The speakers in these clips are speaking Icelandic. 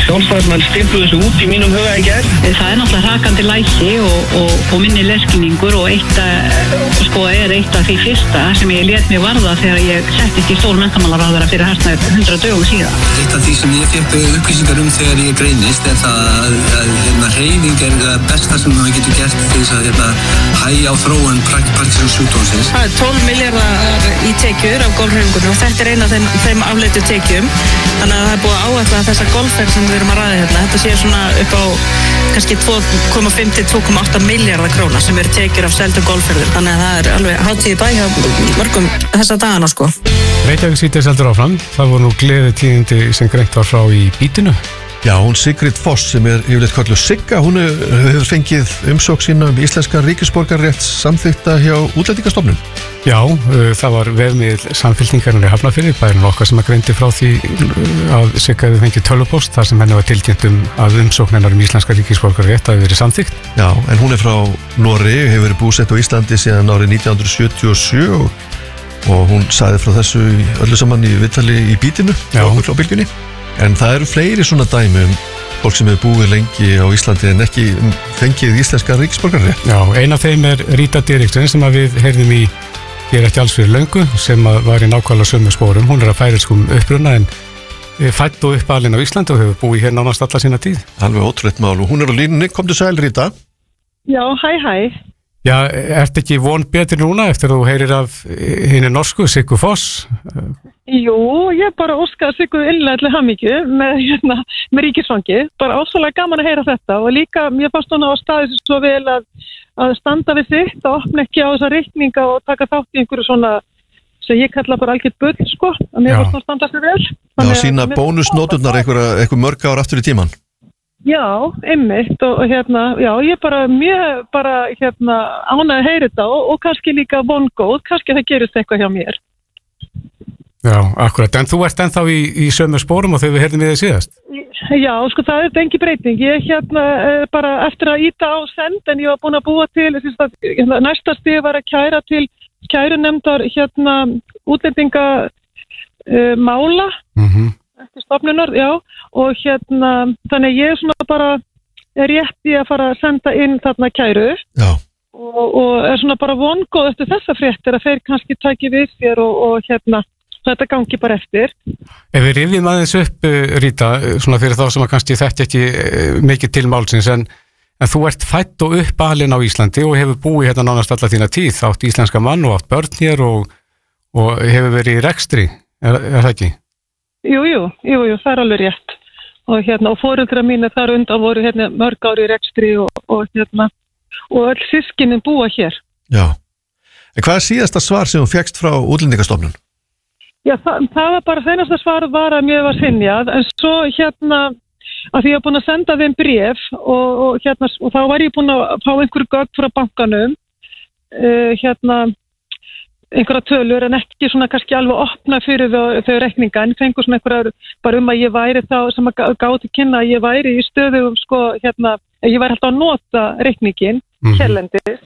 Sjálfstæðismenn stimpluðu þessu út í mínum huga í gær. Það náttúrulega hrakandi læsi og minni leskinningur og eitt af því fyrsta sem ég lét mig varða þegar ég settist í stól menntamálaráðherra fyrir hartnær 100 dögum síðan. Eitt af því sem ég fékk upplýsingar þegar ég greinist það að hreyfing það besta sem maður getur gert til þess að hægja á þróun Parkinsons sjúkdómsins. Það 12 milljarðar í tekjur af golfhreyfingunni og þetta ein af þeim afleitu tekjum. Þannig að það búið að áætla þessa golfferð sem við erum að ræða hérna. Þetta sé svona upp á kannski 2,5 til 2,8 milljarðar króna sem eru tekjur af seldu golfferðum. Þannig að það alveg hátíð í bæ hjá mörgum þessa dagana sko. Reykjavík síðdegis heldur áfram. Það voru nú gleðitíðindi sem greint var frá í Bítinu. Já, hún Sigrid Foss sem yfirleitt kölluð Sigga, hún hefur fengið umsókn sína íslenskan ríkisborgararétt samþykkta hjá Útlendingastofnun. Já, það var vefmiðill Samfylkingarinnar í Hafnarfirði, bæjarinn okkar sem greindi frá því að Sigga hefði fengið tölvupóst þar sem henni var tilkynnt að umsókn hennar íslenska ríkisborgararétt hafi verið samþykkt. Já, en hún frá Noregi, hefur verið búsett á Íslandi síðan árið 1977 og hún sagði frá þessu öllu saman í viðtali í Bítinu hjá okkur á Bylgjunni. En það eru fleiri svona dæmi fólk sem hefur búið lengi á Íslandi en ekki fengið íslenska ríkisborgararétt. Já, ein af þeim Rita Dýriksson sem við heyrðum í hér eftir alls fyrir löngu sem var í nákvæmlega sömu spórum. Hún af færeyskum uppruna en fædd og uppalinn á Íslandi og hefur búið hér nánast alla sína tíð. Alveg ótrúlegt mál og hún á línunni. Komdu sæl, Rita. Já, hæ. Já, ertu ekki von betri núna eftir að þú heyrir af hinni norsku, Siggu Foss? Jú, ég bara óska Siggu innlega til hamingju með ríkisfangi. Bara ósvalega gaman að heyra þetta og líka mér fannst hún á staðið svo vel að standa við sitt og opna ekki á þessa reikninga og taka þátt í einhverju svona sem ég kalla bara algjört bull, sko. Að mér fannst hún standa sér vel. Já, sína bónusnóturnar einhver mörg ár aftur í tíman. Já, einmitt og já, ég bara mjög ánægði að heyra þetta og kannski líka vongóð, kannski það gerist eitthvað hjá mér. Já, akkurat, en þú ert ennþá í sömu spórum og þegar við heyrðum við þig síðast? Já, sko það engin breyting, ég bara eftir að íta á send en ég var búin að búa til, næsta stig var að kæra til kærunefndar útlendinga mála, eftir stofnunar, já, og þannig ég svona bara rétt í að fara að senda inn þarna kæru og svona bara vongóð eftir þessa fréttir að þeir kannski taki við þér og þetta gangi bara eftir. Ef við rifjum aðeins upp, Rita, svona fyrir þá sem að kannski þetta ekki mikið til málsins en þú ert fædd og uppalinn á Íslandi og hefur búið hérna nánast alla þína tíð, átt íslenska mann og átt börn hér og hefur verið í rekstri, er það ekki? Jú, það alveg rétt og foreldrar mínu þar undan voru mörg ári í rekstri og öll systkinin búa hér. Já, en hvað síðasta svar sem þú fékkst frá Útlendingastofnun? Já, það var bara seinasta svar var að mér var synjað en svo að því ég var búin að senda þeim bréf og þá var ég búin að fá einhverju gögn frá bankanum einhverja tölur en ekki svona kannski alveg opna fyrir þau reikninga en fengur svona einhverjar bara að ég væri þá sem að gáti kynna að ég væri í stöðu ég væri alltaf að nota reikningin hérlendis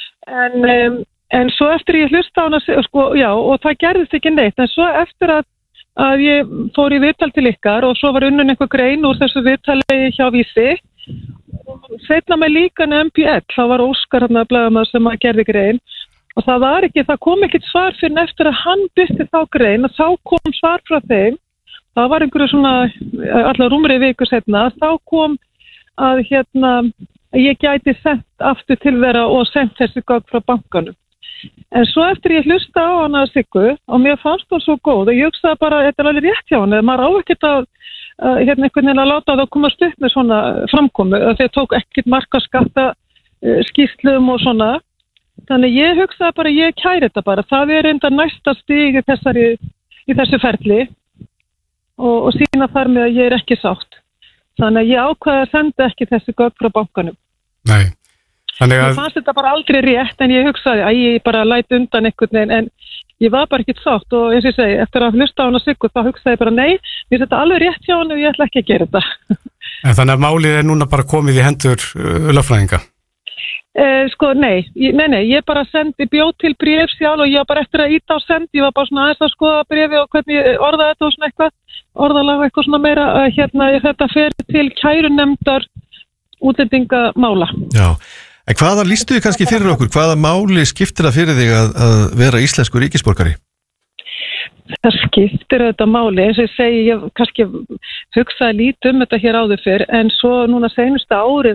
en svo eftir ég hlusta á hana og það gerðist ekki neitt en svo eftir að ég fór í viðtal til ykkar og svo var unnin einhver grein úr þessu viðtali hjá Vísi seinna með líka MPL þá var Óskar blaðamaður sem að gerði grein og það kom ekkert svar fyrir eftir að hann birti þá grein og þá kom svar frá þeim það var einhverju svona allar rúmri viku seinna þá kom að ég gæti sendt aftur til þeirra og sendt þessi gögn frá bankanum en svo eftir ég hlusta á hana Siggu og mér fannst það svo góð og ég hugsaði bara þetta er alveg rétt hjá hana maður á ekkert að einhvern veginn að láta það komast upp með svona framkomu þeir tók ekkert marka skatta skýrslum og svona þannig ég hugsaði bara ég kæri þetta bara það er enda næsta stig í þessu ferli og sína þar með að ég er ekki sátt þannig að ég ákvaði að senda ekki þessi gögn frá bankanum Nei Ég fannst þetta bara aldrei rétt en ég hugsaði að ég bara læt undan einhvern veginn en ég var bara ekkert sátt og eins og ég segi, eftir að hlusta á hana Siggu þá hugsaði ég bara nei, mér þetta alveg rétt hjá hana og ég ætla ekki að gera þetta. En þannig að málið er núna bara komið í hendur lögfræðinga? Sko, nei, ég bara bjóð til bréf sjálf og ég var bara eftir að íta á send, ég var bara svona aðeins að skoða bréfi og hvernig ég orðaði þetta og svona eitthvað, orðalag eitthvað svona meira að þetta fer til kærunefndar útlendingamála. Já, en hvaða lýstu þið kannski fyrir okkur, hvaða máli skiptir það fyrir þig að vera íslenskur ríkisborgari? Það skiptir þetta máli, eins og ég segi, ég kannski hugsaði lítið þetta hér áður fyrr, en svo núna seinustu árið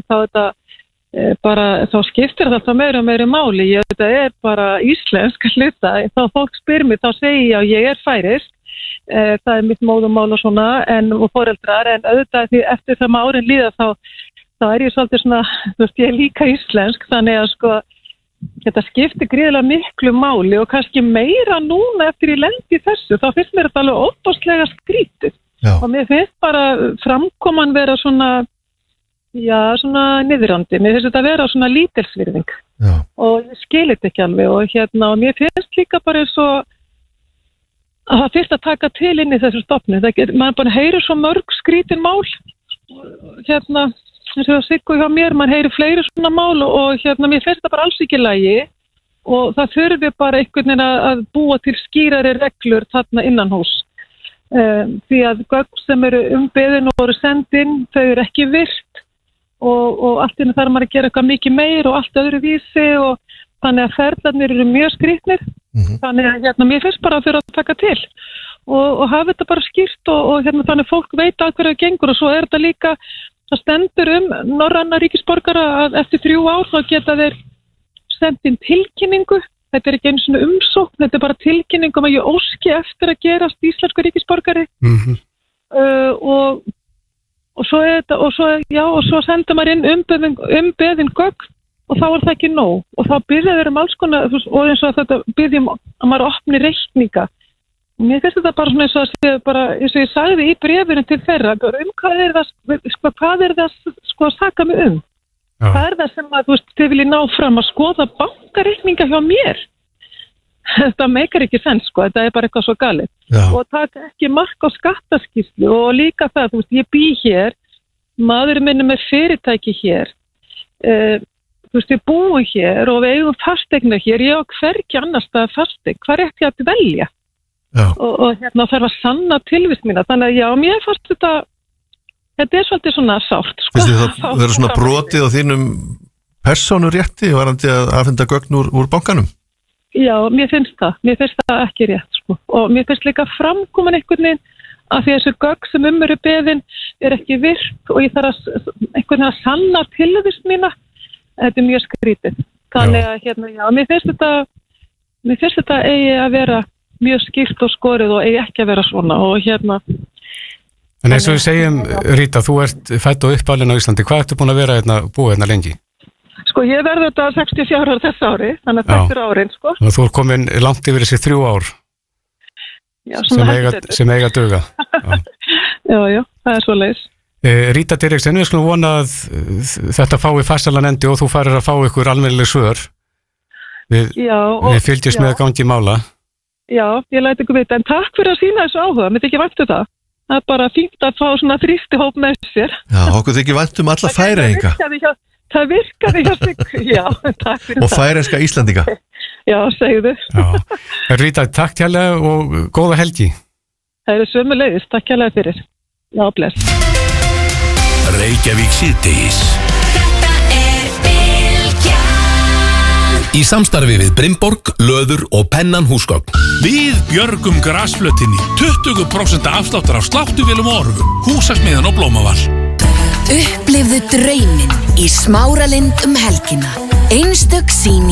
þá skiptir þetta meira og meira máli. Þetta bara íslensk hluta, þá fólk spyr mig, þá segi ég að ég færeysk, það mitt móðumál og svona, og foreldrar, en auðvitað því eftir það árin líða þá ég svolítið svona, ég líka íslensk, þannig að sko, þetta skiptir gríðilega miklu máli og kannski meira núna eftir ég lendi þessu, þá finnst mér þetta alveg óbáslega skrítið. Já. Og mér finnst bara framkoman vera svona niðrandi. Mér finnst þetta vera svona lítelsvirðing. Já. Og ég skil þetta ekki alveg og mér finnst líka bara eins og að það fyrst að taka til inn í þessu stofni. Maður bara heyrir svo mörg skrítin mál eins og það Siggu hjá mér, maður heyrir fleiri svona mál og mér finnst það bara alls ekki í lagi og það þurfi bara einhvern veginn að búa til skýrari reglur þarna innanhús. Því að gögn sem eru umbeðin og eru sendin, þau eru ekki virt og allt inni þarf maður að gera eitthvað mikið meir og allt öðru vísi og þannig að ferðarnir eru mjög skrýtnir. Þannig að mér finnst bara að fyrir að taka til og hafa þetta bara skýrt og þannig fólk veit að hverju það gengur og svo þetta líka. Það stendur norræna ríkisborgara að eftir 3 ár þá geta þeir sendt inn tilkynningu. Þetta ekki einu svona umsókn, þetta bara tilkynning að ég óski eftir að gerast íslensku ríkisborgari. Og svo sendur maður inn umbeðin gögn og þá það ekki nóg. Og þá byrja þeir alls konar, og eins og þetta byrjum að maður opni reikninga. Mér finnst þetta bara svona eins og ég sagði í bréfinu til þeirra, hvað er það að saka mig um? Já. Hvað er það sem að þið viljið ná fram að skoða bankareikninga hjá mér? Þetta meikar ekki sens, þetta bara eitthvað svo galið. Já. Og taka ekki mark á skattaskýrslu og líka það, ég bý hér, maðurinn minn með fyrirtæki hér, ég búi hér og við eigum fasteigna hér, ég á hvergi annars staðar fasteign, hvað ekki að velja? Og þarf að sanna tilvist mína, þannig að já, mér fannst þetta svolítið svona sárt. Finnst þið það vera svona brotið á þínum persónurétti varandi að afhenda gögn úr bankanum? Já, mér finnst það ekki rétt, og mér finnst líka framkoman einhvern veginn að því þessu gögn sem eru beðin ekki virk og ég þarf einhvern veginn að sanna tilvist mína, þetta mjög skrítið. Þannig að mér finnst þetta eigi að vera mjög skýrt og skorið og eigi ekki að vera svona og En eins og við segjum, Ríta, þú ert fædd og uppalinn á Íslandi, hvað ertu búin að vera búið lengi? Sko, ég verður þetta 64 ára þessu ári, þannig að þetta árin, Þú er komin langt yfir þessi 3 ár sem eiga duga. Já, það er svoleiðis. Ríta Dýriksen, við skulum vona að þetta fái fastalan endi og þú farir að fá ykkur almennileg svör. Við fylgjumst með gangi mála. Já, ég læti ykkur vita, en takk fyrir að sína þessu áhuga, mér þykir vænt það. Það er bara fínt að fá svona þrýstihóp með sér. Já, okkur þykir vænt alla Færeyinga. Það virkaði hjá sig, já, takk fyrir það. Og færeyska Íslandinga. Já, segðu. Ríta, takk hérlega og góða helgi. Það sömuleiðis, takk hérlega fyrir. Já, bless. Reykjavík síðdegis. Í samstarfi við Brimborg, Löður og Pennan húsgögn. Við björgum grasflötinni 20% afsláttar af sláttuvélum og orfum. Húsasmiðan og Blómavall. Upplifðu drauminn í Smáralind helgina. Einstök sýning